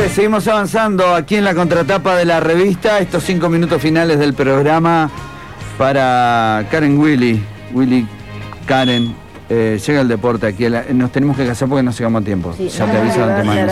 Señores, seguimos avanzando aquí en la contratapa de la revista. Estos 5 minutos finales del programa para Karen Willy, Karen. Llega el deporte aquí. Nos tenemos que casar porque no llegamos a tiempo. Sí, ya te aviso de antemano.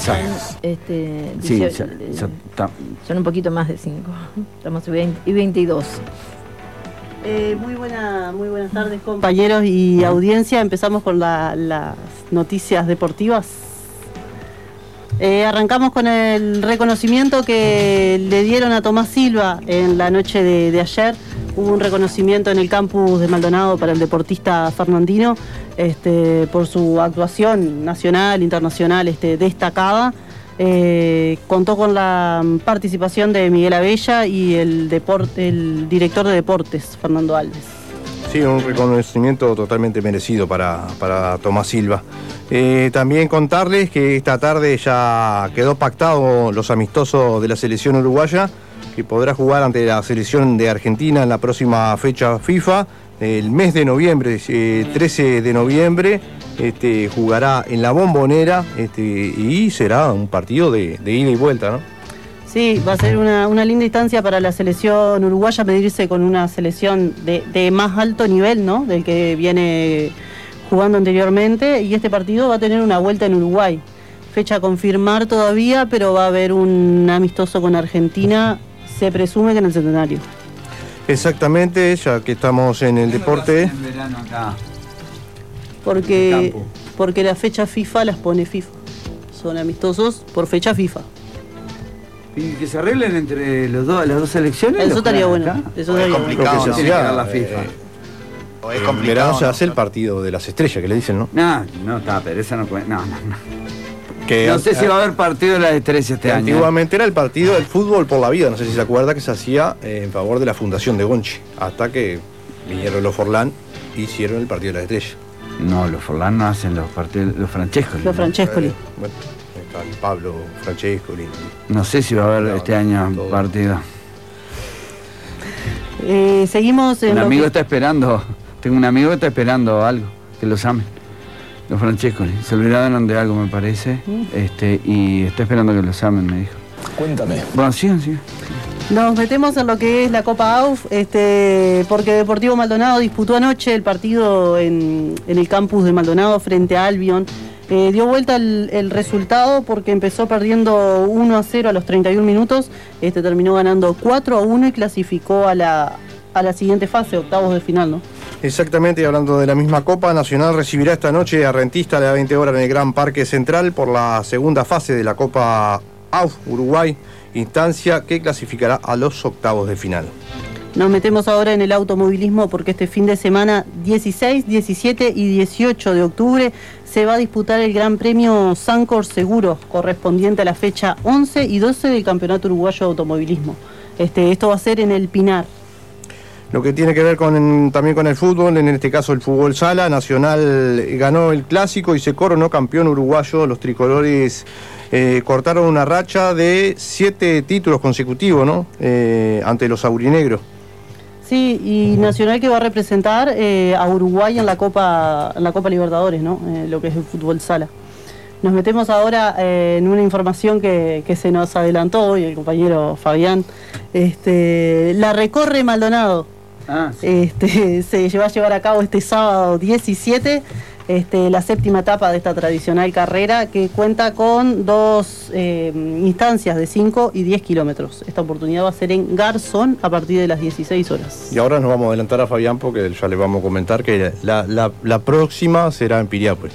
Sí, son un poquito más de 5. Estamos y 22. Muy buenas tardes, compañeros y audiencia. Empezamos con las noticias deportivas. Arrancamos con el reconocimiento que le dieron a Tomás Silva en la noche de ayer. Hubo un reconocimiento en el campus de Maldonado para el deportista fernandino por su actuación nacional, internacional destacada. Contó con la participación de Miguel Abella y el director de deportes, Fernando Alves. Sí, un reconocimiento totalmente merecido para Tomás Silva. También contarles que esta tarde ya quedó pactado los amistosos de la selección uruguaya, que podrá jugar ante la selección de Argentina en la próxima fecha FIFA. El mes de noviembre, 13 de noviembre, jugará en la Bombonera y será un partido de ida y vuelta, ¿no? Sí, va a ser una linda instancia para la selección uruguaya medirse con una selección de más alto nivel, ¿no? Del que viene jugando anteriormente, y este partido va a tener una vuelta en Uruguay. Fecha a confirmar todavía, pero va a haber un amistoso con Argentina, se presume que en el Centenario. Exactamente, ya que estamos en el deporte. En verano acá. Porque la fecha FIFA las pone FIFA. Son amistosos por fecha FIFA. ¿Y que se arreglen entre las dos selecciones? Eso estaría bueno. Eso es complicado, ¿no? Tiene que dar la FIFA. Es complicado. En verano se hace el partido de las estrellas, que le dicen, ¿no? No, está, pero esa no puede. No. Que no sé si va a haber partido de las estrellas este año. Antiguamente era el partido del fútbol por la vida, no sé si se acuerda, que se hacía en favor de la fundación de Gonchi, hasta que vinieron los Forlán y hicieron el partido de las estrellas. No, los Forlán no hacen los partidos, los Francescoli. Los Francescoli. Bueno, está el Pablo Francescoli. No sé si va a haber este año partido. Seguimos en tengo un amigo que está esperando algo, que los amen. Los Francescoli, se olvidaron de algo, me parece, y está esperando que los amen, me dijo. Cuéntame. Bueno, sigan. Nos metemos en lo que es la Copa AUF, porque Deportivo Maldonado disputó anoche el partido en el campus de Maldonado frente a Albion. Dio vuelta el resultado porque empezó perdiendo 1-0 a los 31 minutos, terminó ganando 4-1 y clasificó a la siguiente fase, octavos de final, ¿no? Exactamente, hablando de la misma Copa, Nacional recibirá esta noche a Rentistas a las 20 horas en el Gran Parque Central por la segunda fase de la Copa AUF Uruguay, instancia que clasificará a los octavos de final. Nos metemos ahora en el automovilismo porque este fin de semana 16, 17 y 18 de octubre se va a disputar el Gran Premio Sancor Seguros, correspondiente a la fecha 11 y 12 del Campeonato Uruguayo de Automovilismo. Esto va a ser en el Pinar. Lo que tiene que ver también con el fútbol, en este caso el fútbol sala, Nacional ganó el clásico y se coronó campeón uruguayo. Los tricolores cortaron una racha de 7 títulos consecutivos, ¿no? Ante los aurinegros. Sí, y Nacional que va a representar a Uruguay en la Copa Libertadores, ¿no? Lo que es el fútbol sala. Nos metemos ahora en una información que se nos adelantó hoy el compañero Fabián. La recorre Maldonado. Sí. Se va a llevar a cabo este sábado 17, la séptima etapa de esta tradicional carrera que cuenta con 2 instancias de 5 y 10 kilómetros. Esta oportunidad va a ser en Garzón a partir de las 16 horas. Y ahora nos vamos a adelantar a Fabián porque ya le vamos a comentar que la próxima será en Piriápolis.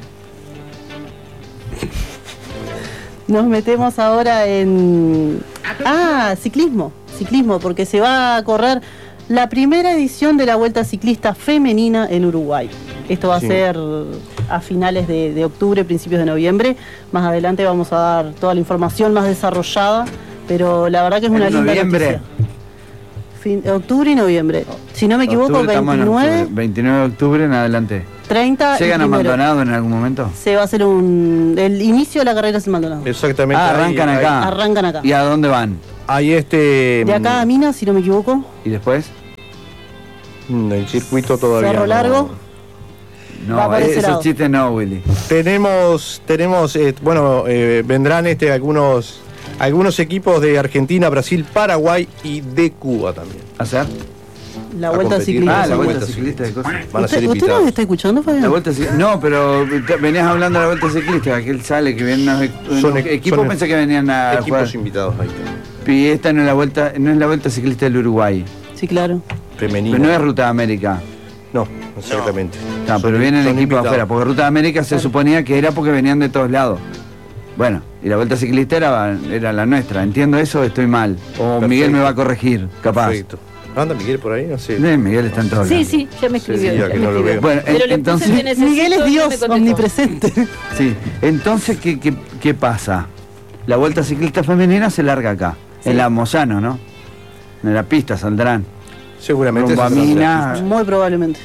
Nos metemos ahora en ciclismo, porque se va a correr la primera edición de la Vuelta Ciclista Femenina en Uruguay. Esto va a ser a finales de octubre, principios de noviembre. Más adelante vamos a dar toda la información más desarrollada, pero la verdad que es una linda noticia. Octubre y noviembre. Si no me equivoco, 29 de octubre en adelante. 30 ¿Llegan a Maldonado en algún momento? Se va a hacer el inicio de la carrera es en Maldonado. Exactamente. Arrancan acá. ¿Y a dónde van? Ahí de acá a Minas, si no me equivoco. ¿Y después? El circuito todavía Cerro Largo. Va No, por ese esos lado. chistes no, Willy. Tenemos vendrán algunos equipos de Argentina, Brasil, Paraguay y de Cuba también. ¿Hacer? La A vuelta competir. ciclista. Ah, la vuelta vuelta ciclista de cosas. Van a ser ¿Usted nos invitados. está escuchando, Fabián? La vuelta no, pero venías hablando de la vuelta ciclista, que él sale, que vienen Son unos equipos, son pensé que venían a jugar. Equipos invitados ahí está. Y esta no es la vuelta ciclista del Uruguay. Sí, claro. Femenino. Pero no es Ruta de América. No, exactamente. No, pero vienen son equipos invitados. afuera, porque Ruta de América se suponía que era porque venían de todos lados. Bueno, y la vuelta ciclista era la nuestra. ¿Entiendo eso o estoy mal? O Perfecto. Miguel me va a corregir, capaz. Perfecto. ¿Anda Miguel por ahí? No sé. Miguel está en todos Sí, lados. sí, ya me escribió. sí, ya ya que me no lo escribió. veo. Bueno, Pero le entonces- puse, "Te necesito", Miguel es y no me Dios contestó. omnipresente. Sí, entonces, ¿qué pasa? La vuelta ciclista femenina se larga acá, en la Mozano, ¿no? En la pista saldrán. Seguramente. Rumbo a esa es la Mina. pista. Muy probablemente.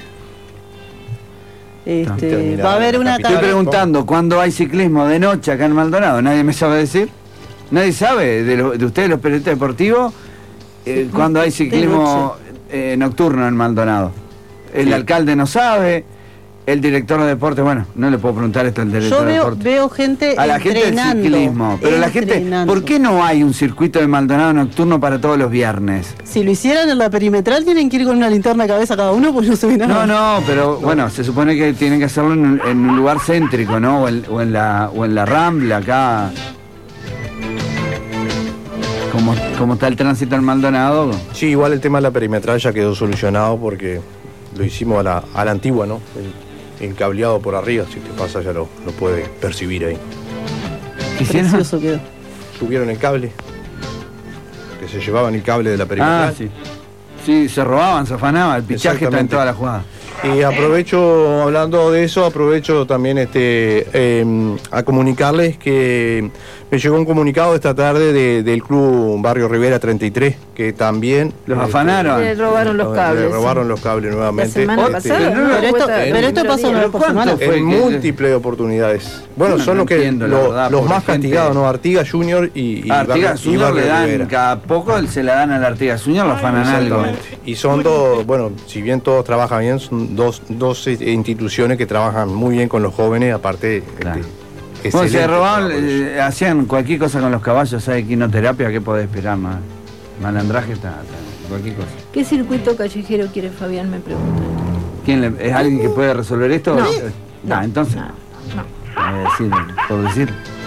Terminada Va a haber la una capital. Estoy preguntando, ¿cuándo hay ciclismo de noche acá en Maldonado? ¿Nadie me sabe decir? ¿Nadie sabe de ustedes, los periodistas deportivos, cuándo hay ciclismo nocturno en Maldonado? El Sí. alcalde no sabe, el director de deporte, bueno, no le puedo preguntar esto al director Yo de veo, deporte. veo gente A la gente del entrenando. ciclismo, pero la gente, entrenando. ¿por qué no hay un circuito de Maldonado nocturno para todos los viernes? Si lo hicieran en la perimetral, tienen que ir con una linterna de cabeza cada uno, pues no se ve nada. No, pero bueno, se supone que tienen que hacerlo en un lugar céntrico, ¿no? O en la Rambla, acá. Como está el tránsito en Maldonado. Sí, igual el tema de la perimetral ya quedó solucionado porque lo hicimos a la antigua, ¿no? El cableado por arriba, si te pasa ya lo puede percibir ahí. ¿Quisieron? Precioso quedó. Subieron el cable, que se llevaban el cable de la perimetral. Ah, sí. Sí, se robaban, se afanaban, el pichaje está en Exactamente. toda la jugada. Y aprovecho, hablando de eso, aprovecho también a comunicarles que me llegó un comunicado esta tarde del Club Barrio Rivera 33, que también... Los afanaron. Le robaron los cables. Le robaron los cables nuevamente. La semana pasada, pero ¿no? Pero esto, Vuelta- pero esto pasa una vez por ¿Cuánto semana. fue? En que- múltiples oportunidades. Bueno, No, son no los que entiendo, la verdad, los pobre más gente. castigados, ¿no? Artigas Junior y Artigas y Junior le Barrio dan, Rivera. cada poco se la dan al Artigas Junior, lo afanan algo. Exactamente. Y son dos, bueno, si bien todos trabajan bien, son dos instituciones que trabajan muy bien con los jóvenes, aparte. Claro. Excelente Bueno, se robaban, trabajo de ellos. hacían cualquier cosa con los caballos, hay equinoterapia, ¿qué podés esperar más? Malandraje está, cualquier cosa. ¿Qué circuito callejero quiere Fabián? Me pregunta. ¿Es alguien que puede resolver esto? No. Entonces, por decir.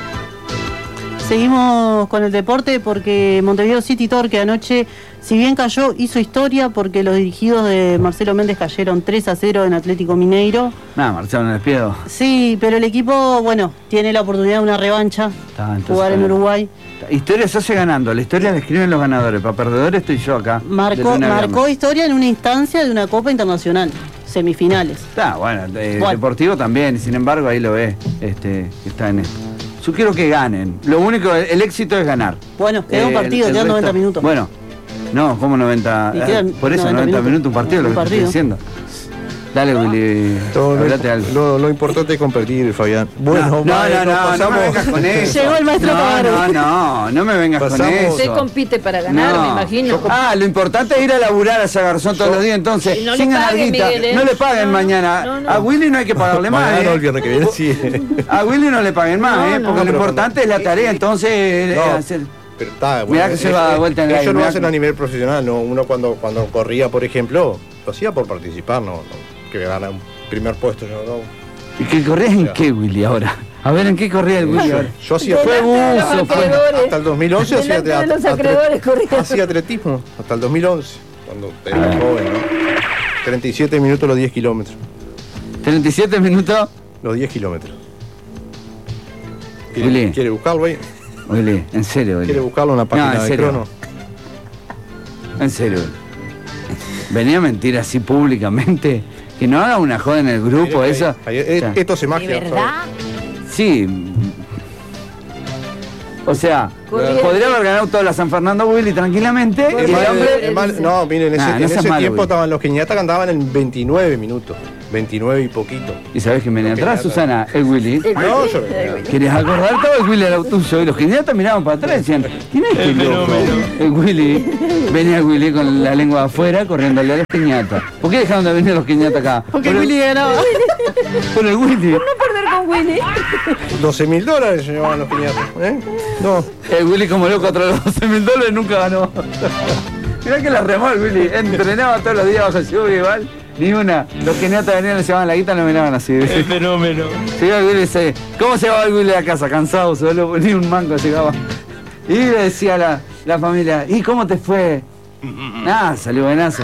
Seguimos con el deporte porque Montevideo City Torque anoche, si bien cayó, hizo historia porque los dirigidos de Marcelo Méndez cayeron 3-0 en Atlético Mineiro. Nada, Marcelo no les pido. Sí, pero el equipo, bueno, tiene la oportunidad de una revancha, jugar en Uruguay. Historia se hace ganando, la historia la escriben los ganadores, para perdedores estoy yo acá. Marcó historia en una instancia de una Copa Internacional, semifinales. Bueno, Deportivo también, sin embargo ahí lo ves, que está en esto. Yo quiero que ganen, lo único, el éxito es ganar. Bueno, queda un partido, quedan 90 minutos. Bueno, no, como 90, Y quedan por eso 90 minutos un partido, lo que estoy diciendo. Dale, Willy, hablate algo. Lo importante es competir, Fabián. Bueno, No me vengas con eso. Llegó el maestro Pagaro. No me vengas con Pasamos- Usted eso. compite para ganar, No. me imagino. Lo importante es ir a laburar a ese garzón todos los días, entonces, Y no le sin ganar paguen, guita. Miguel, ¿eh? No le paguen No, mañana. no. A Willy no hay que pagarle más, Mañana no, el viernes que viene, sí. A Willy no le paguen más, No, porque lo pero importante es la tarea, entonces, No. hacer... Pero está, Mirá que se va a dar vuelta en el aire, ellos lo mirá hacen que- a nivel profesional, ¿no? Uno cuando corría, por ejemplo, lo hacía por participar, no que gana un primer puesto, yo no. ¿Y que corrías en qué, Willy, ahora? A ver, ¿en qué corría el Willy ahora? Yo hacía Fue Delante de los buzo, fue... acreedores. hasta el 2011 hacía Delante de los acreedores corría. hacía atletismo, hasta el 2011, cuando era joven, ¿no? 37 minutos los 10 kilómetros. 37 minutos. Los 10 kilómetros. Willy. ¿Quiere buscarlo ahí? Willy, en serio, Willy. ¿Quiere buscarlo en la página en de serio. Crono? En serio, Willy. Venía a mentir así públicamente. Que no haga una joda en el grupo, Mire, eso. ahí, O sea, esto se ¿De magia. verdad? Sí. O sea, Corriente. podría haber ganado toda la San Fernando Willy tranquilamente. Y el hombre. No, miren, en Nah, ese, no en seas ese malo, tiempo Willy. estaban los Geniata que andaban en 29 minutos. 29 y poquito. ¿Y sabés quién venía atrás, Susana? El Willy. No, yo no. ¿Querías acordar? Todo el Willy era tuyo. Y los geniatas miraban para atrás y decían, ¿quién es este loco? El Willy. Venía el Willy con la lengua afuera corriéndole a los geniatas. ¿Por qué dejaron de venir los geniatas acá? Porque el Willy ganaba. Por el Willy. No perder con Willy. $12.000 se llevaban los piñatas. No. El Willy como loco contra los $12.000 nunca ganó. Mirá que la remó el Willy. Entrenaba todos los días bajo el lluvia igual. Ni una. Los geniatas venían, le llevaban la guita, no miraban así. El fenómeno. Llegaba el Willy y dice, ¿cómo se va el Willy a casa? Cansado, solo ni un mango llegaba. Y le decía a la familia, ¿y cómo te fue? Nada, salió buenazo.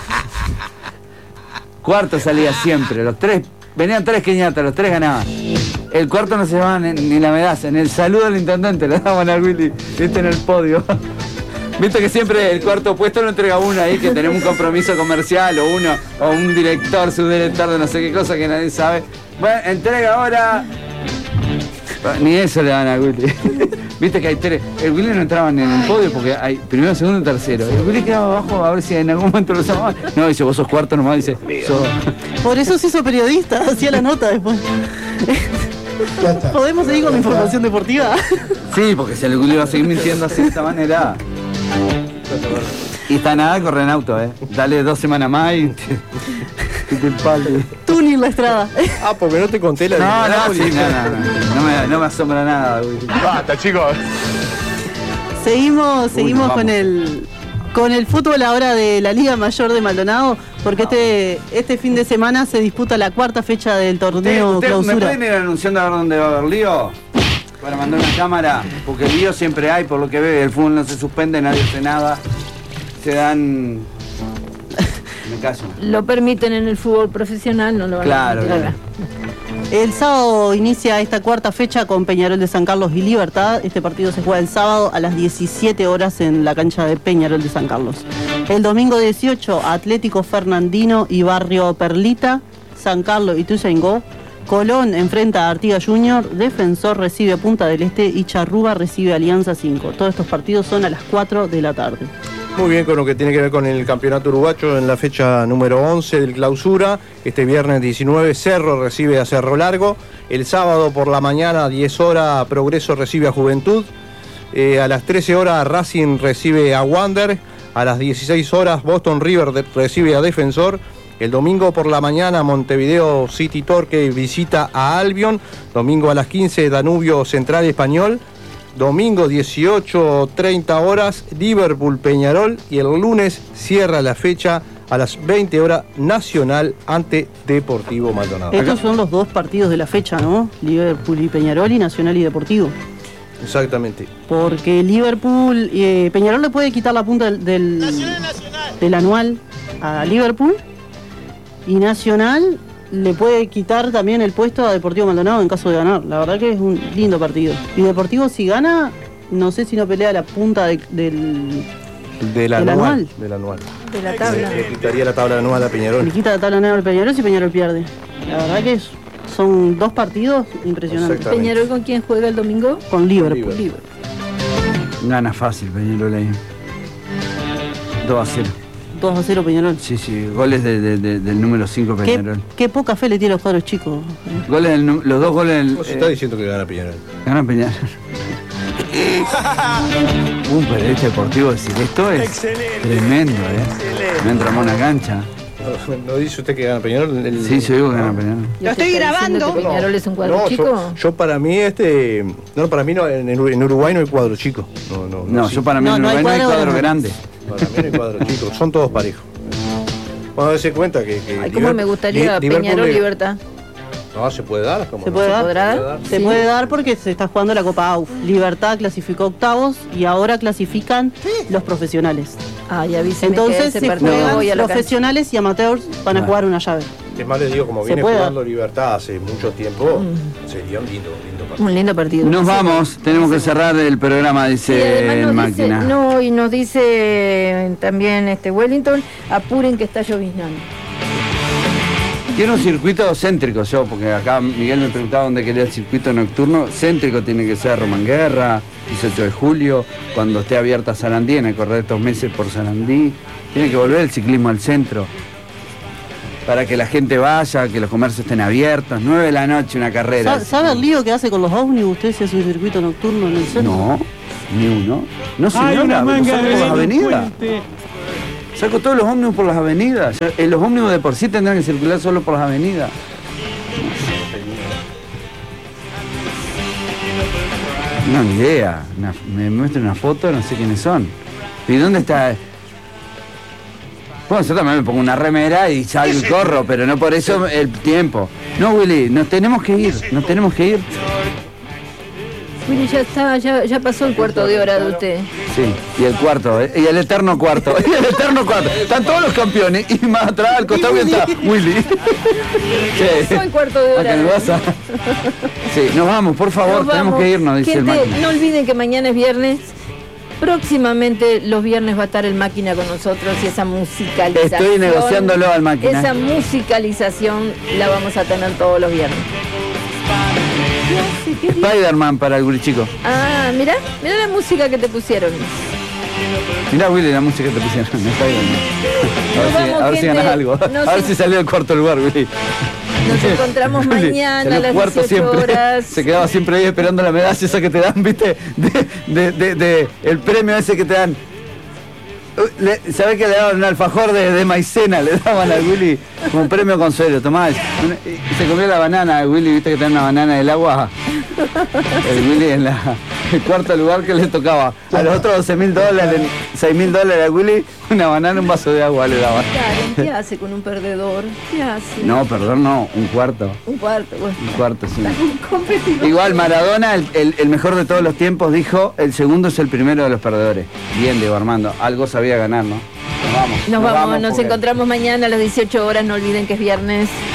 Cuarto salía siempre, los tres, venían 3 queñatas, los 3 ganaban. El cuarto no se llevaban ni la medalla, en el saludo al intendente le daban al Willy, viste, en el podio. Viste que siempre el cuarto puesto lo entrega uno ahí, que tenemos un compromiso comercial, o un director, subdirector de no sé qué cosa que nadie sabe. Bueno, entrega ahora. Ni eso le dan al Willy. Viste que hay 3. El Willy no entraba ni en el podio porque hay primero, segundo y tercero. El Willy quedaba abajo a ver si en algún momento lo llamaban. No, dice, vos sos cuarto nomás, dice. Por eso se hizo periodista, hacía la nota después. ¿Podemos seguir con la información deportiva? Sí, porque si el Willy va a seguir mintiendo así de esta manera. Y está nada, corre en auto, Dale 2 semanas más y te empalde. Túnel la estrada. Ah, porque no te conté la No, sí, no me asombra nada, Willy. Basta, chicos. Seguimos vamos. con el fútbol ahora de la Liga Mayor de Maldonado, porque este fin de semana se disputa la 4ª fecha del torneo ¿Usted clausura. me pueden ir anunciando a ver dónde va a haber lío? Para mandar una cámara, porque lío siempre hay, por lo que veo, el fútbol no se suspende, nadie hace nada. Se dan... Me callo. Lo permiten en el fútbol profesional, no lo van Claro, a permitir. El sábado inicia esta 4ª fecha con Peñarol de San Carlos y Libertad. Este partido se juega el sábado a las 17 horas en la cancha de Peñarol de San Carlos. El domingo 18, Atlético Fernandino y Barrio Perlita, San Carlos y Ituzaingó. Colón enfrenta a Artigas Junior, Defensor recibe a Punta del Este y Charrúa recibe a Alianza 5. Todos estos partidos son a las 4 de la tarde. Muy bien, con lo que tiene que ver con el campeonato uruguayo en la fecha número 11 del clausura. Este viernes 19 Cerro recibe a Cerro Largo. El sábado por la mañana 10 horas Progreso recibe a Juventud. A las 13 horas Racing recibe a Wander. A las 16 horas Boston River recibe a Defensor. El domingo por la mañana Montevideo City Torque visita a Albion. Domingo a las 15 Danubio Central Español. Domingo 18:30 horas Liverpool Peñarol. Y el lunes cierra la fecha a las 20 horas Nacional ante Deportivo Maldonado. Estos son los 2 partidos de la fecha, ¿no? Liverpool y Peñarol y Nacional y Deportivo. Exactamente. Porque Liverpool, Peñarol le puede quitar la punta del anual a Liverpool. Y Nacional le puede quitar también el puesto a Deportivo Maldonado en caso de ganar. La verdad que es un lindo partido. Y Deportivo si gana, no sé si no pelea la punta del anual. Del anual. De la tabla. Le quitaría la tabla anual a Peñarol. Le quita la tabla anual al Peñarol si Peñarol pierde. La verdad que son 2 partidos impresionantes. Exactamente. ¿Peñarol con quién juega el domingo? Con Liverpool. Gana fácil Peñarol ahí. 2-0. 2-0 Peñarol. Sí, goles del número 5 Peñarol. Qué poca fe le tiene a los cuadros chicos. Goles los 2 goles ¿Cómo se está diciendo que gana Peñarol? Gana Peñarol. Un periodista deportivo decir esto es tremendo, No entramos a una cancha. ¿No dice usted que gana Peñarol? Sí, yo digo que gana Peñarol. ¿Lo estoy grabando? ¿Que Peñarol es un cuadro chico? Yo para mí para mí no, en Uruguay no hay cuadro chico. No, sí. yo para mí en Uruguay no hay cuadro grande. Para mí no hay cuadro chico, son todos parejos. Vamos a darse cuenta que Ay, cómo me gustaría Peñarol Libertad. No, se puede dar. ¿Se puede dar? Se puede dar porque se está jugando la Copa AUF. Libertad clasificó octavos y ahora clasifican los profesionales. Ay, avíseme. Entonces se juegan profesionales y amateurs van a jugar una llave. Es más, les digo, como viene jugando Libertad hace mucho tiempo, sería un lindo partido. Un lindo partido. Nos vamos, tenemos que cerrar el programa, dice el máquina. Y nos dice también Wellington, apuren que está lloviznando. Quiero un circuito céntrico yo, porque acá Miguel me preguntaba dónde quería el circuito nocturno. Céntrico tiene que ser Romanguerra, 18 de julio, cuando esté abierta Sarandí, en el correr estos meses por Sarandí. Tiene que volver el ciclismo al centro. para que la gente vaya, que los comercios estén abiertos. 9 de la noche una carrera. ¿Sabe el lío que hace con los ómnibus? ¿Usted si hace un circuito nocturno en el centro? No, ni uno. No, señora, lo saco por las avenidas. Saco todos los ómnibus por las avenidas. Los ómnibus de por sí tendrán que circular solo por las avenidas. No, ni idea. Me muestra una foto, no sé quiénes son. ¿Y dónde está? Bueno, yo también me pongo una remera y salgo y corro, pero no por eso el tiempo. No, Willy, nos tenemos que ir. Willy, ya está, ya pasó el cuarto de hora de usted. Sí, y el cuarto, y el eterno cuarto. Están todos los campeones y más atrás al costado está Willy. Pasó el cuarto de hora. Sí, nos vamos, por favor, tenemos que irnos, dice el máquina. No olviden que mañana es viernes. Próximamente los viernes va a estar el máquina con nosotros y esa musicalización. Estoy negociándolo al máquina. Esa musicalización la vamos a tener todos los viernes. Spider-Man para el chico. Ah, mira la música que te pusieron. Mirá, Willy, la música que te pusieron. A ver si ganas algo. A ver si salió del cuarto lugar, Willy. Nos encontramos mañana a las 18 horas. Se quedaba siempre ahí esperando la medalla esa que te dan, ¿viste? De el premio ese que te dan. ¿Sabés que le daban un alfajor de maicena? Le daban al Willy como un premio consuelo. Tomás, se comió la banana, Willy, ¿viste que te dan una banana del agua? El Willy en el cuarto lugar que le tocaba. A los otros $12.000, $6.000 a Willy, una banana, un vaso de agua le daban. ¿Qué hace con un perdedor? ¿Qué hace? No, perdón, no, un cuarto. Un cuarto, bueno. Un cuarto, sí. Igual Maradona, el mejor de todos los tiempos, dijo, el segundo es el primero de los perdedores. Bien, Diego Armando, algo sabía ganar, ¿no? Nos vamos. Nos encontramos mañana a las 18 horas, no olviden que es viernes.